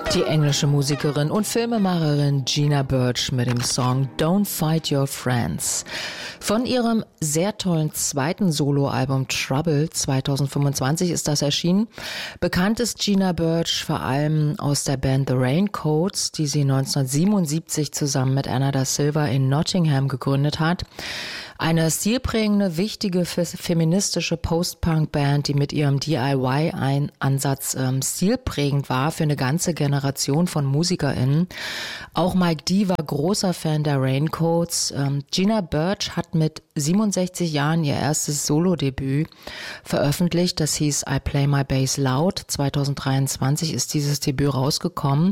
Die englische Musikerin und Filmemacherin Gina Birch mit dem Song Don't Fight Your Friends. Von ihrem sehr tollen zweiten Soloalbum Trouble 2025 ist das erschienen. Bekannt ist Gina Birch vor allem aus der Band The Raincoats, die sie 1977 zusammen mit Anna da Silva in Nottingham gegründet hat. Eine stilprägende, wichtige feministische Post-Punk-Band, die mit ihrem DIY-Ansatz stilprägend war für eine ganze Generation von MusikerInnen. Auch Mike D war großer Fan der Raincoats. Gina Birch hat mit 67 Jahren ihr erstes Solo-Debüt veröffentlicht. Das hieß I Play My Bass Loud. 2023 ist dieses Debüt rausgekommen.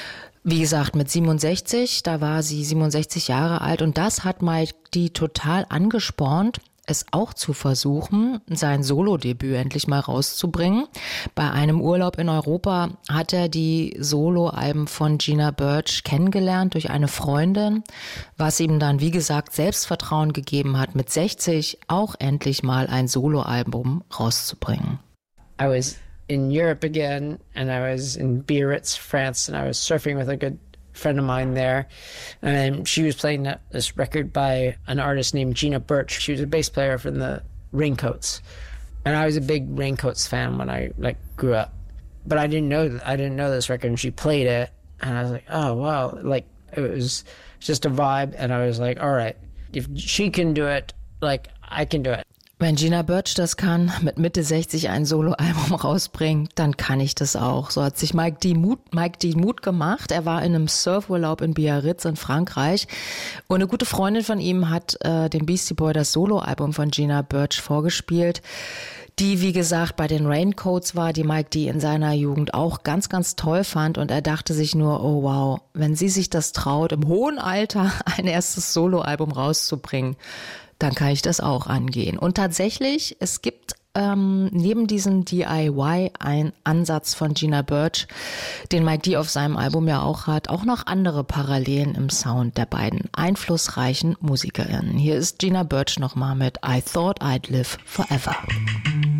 Wie gesagt, mit 67, da war sie 67 Jahre alt und das hat Mike D total angespornt, es auch zu versuchen, sein Solo-Debüt endlich mal rauszubringen. Bei einem Urlaub in Europa hat er die Solo-Alben von Gina Birch kennengelernt durch eine Freundin, was ihm dann, wie gesagt, Selbstvertrauen gegeben hat, mit 60 auch endlich mal ein Solo-Album rauszubringen. I was in Europe again, and I was in Biarritz, France, and I was surfing with a good friend of mine there, and she was playing this record by an artist named Gina Birch. She was a bass player from the Raincoats, and I was a big Raincoats fan when I grew up, but I didn't know this record, and she played it, and I was like, oh wow, it was just a vibe, and I was like, all right, if she can do it, I can do it. Wenn Gina Birch das kann, mit Mitte 60 ein Soloalbum rausbringen, dann kann ich das auch. So hat sich Mike D. Mut gemacht. Er war in einem Surfurlaub in Biarritz in Frankreich und eine gute Freundin von ihm hat dem Beastie Boy das Soloalbum von Gina Birch vorgespielt, die, wie gesagt, bei den Raincoats war, die Mike D. in seiner Jugend auch ganz, ganz toll fand und er dachte sich nur, oh wow, wenn sie sich das traut, im hohen Alter ein erstes Soloalbum rauszubringen, dann kann ich das auch angehen. Und tatsächlich, es gibt neben diesem DIY-Ansatz von Gina Birch, den Mike D. auf seinem Album ja auch hat, auch noch andere Parallelen im Sound der beiden einflussreichen MusikerInnen. Hier ist Gina Birch nochmal mit I Thought I'd Live Forever.